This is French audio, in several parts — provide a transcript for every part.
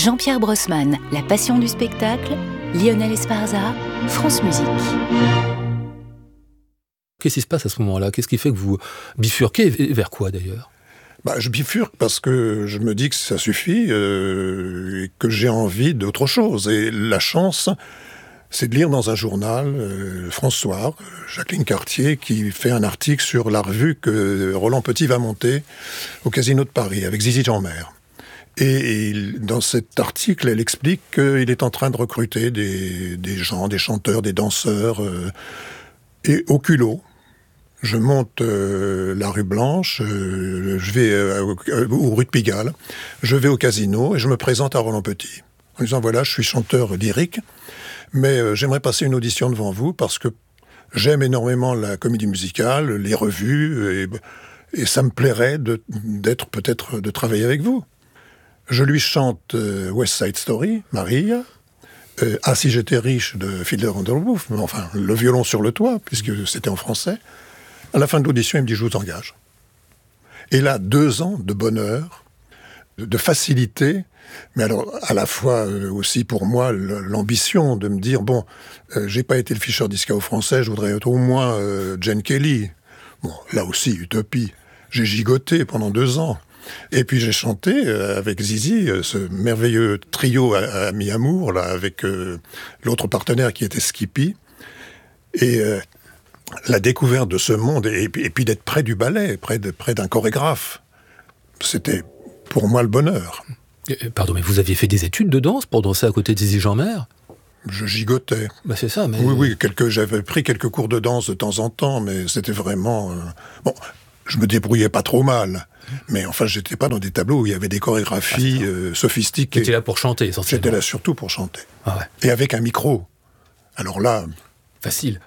Jean-Pierre Brossman, La passion du spectacle, Lionel Esparza, France Musique. Qu'est-ce qui se passe à ce moment-là ? Qu'est-ce qui fait que vous bifurquez ? Vers quoi d'ailleurs ? Je bifurque parce que je me dis que ça suffit et que j'ai envie d'autre chose. Et la chance, c'est de lire dans un journal, François, Jacqueline Cartier, qui fait un article sur la revue que Roland Petit va monter au Casino de Paris avec Zizi Jeanmaire. Et dans cet article, elle explique qu'il est en train de recruter des gens, des chanteurs, des danseurs, et au culot. Je monte la rue Blanche, je vais ou rue de Pigalle, je vais au casino et je me présente à Roland Petit. En disant, voilà, je suis chanteur lyrique, mais j'aimerais passer une audition devant vous parce que j'aime énormément la comédie musicale, les revues, et ça me plairait de travailler avec vous. Je lui chante West Side Story, Maria, Ah si j'étais riche de Fiddler on the Roof, enfin le violon sur le toit, puisque c'était en français. À la fin de l'audition, il me dit, je vous engage. Et là, 2 ans de bonheur, de facilité, mais alors à la fois aussi pour moi l'ambition de me dire, j'ai pas été le Fischer Discao français, je voudrais être au moins Gene Kelly. Bon, là aussi, utopie. J'ai gigoté pendant 2 ans. Et puis j'ai chanté avec Zizi, ce merveilleux trio à mi-amour, là, avec l'autre partenaire qui était Skippy. Et la découverte de ce monde, et puis d'être près du ballet, près d'un chorégraphe, c'était pour moi le bonheur. Pardon, mais vous aviez fait des études de danse pour danser à côté de Zizi Jeanmaire ? Je gigotais. C'est ça, mais... Oui, j'avais pris quelques cours de danse de temps en temps, mais c'était vraiment... je me débrouillais pas trop mal. Mais enfin, j'étais pas dans des tableaux où il y avait des chorégraphies sophistiquées. J'étais là pour chanter, essentiellement. J'étais là surtout pour chanter. Ah ouais. Et avec un micro. Alors là... Facile.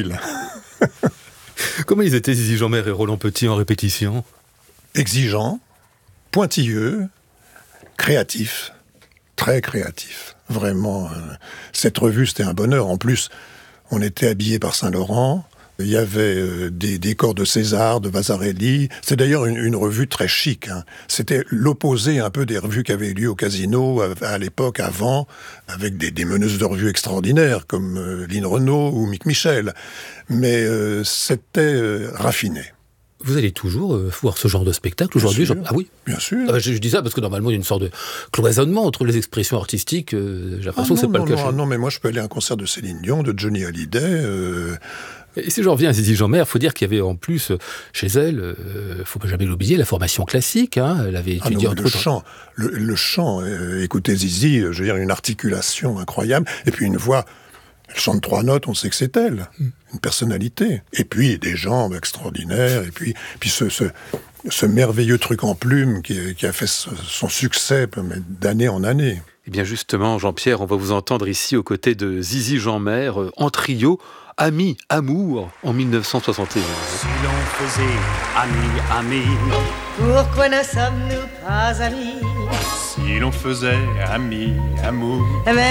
Comment ils étaient, Zizi Jeanmaire et Roland Petit, en répétition ? Exigeants, pointilleux, créatifs, très créatifs. Vraiment, cette revue, c'était un bonheur. En plus, on était habillés par Saint-Laurent. Il y avait des décors de César, de Vasarely. C'est d'ailleurs une revue très chic. C'était l'opposé un peu des revues qui avaient lieu au Casino à l'époque, avant, avec des meneuses de revues extraordinaires, comme Lynn Renaud ou Mick Michel. Mais c'était raffiné. Vous allez toujours voir ce genre de spectacle aujourd'hui ? Ah oui, bien sûr. Je dis ça parce que normalement il y a une sorte de cloisonnement entre les expressions artistiques. J'ai l'impression que c'est pas le cas. Non, mais moi je peux aller à un concert de Céline Dion, de Johnny Hallyday. Et si j'en reviens à Zizi Jeanmaire, il faut dire qu'il y avait en plus chez elle, faut pas jamais l'oublier, la formation classique. Elle avait étudié entre autres. Le chant. Écoutez Zizi, je veux dire, une articulation incroyable, et puis une voix. Elle chante 3 notes, on sait que c'est elle, une personnalité. Et puis des jambes extraordinaires, et puis ce merveilleux truc en plume qui a fait son succès d'année en année. Eh bien justement, Jean-Pierre, on va vous entendre ici aux côtés de Zizi Jeanmaire, en trio, Ami, Amour, en 1971. Si l'on faisait ami, pourquoi ne sommes-nous pas amis ? si l'on faisait ami, amour.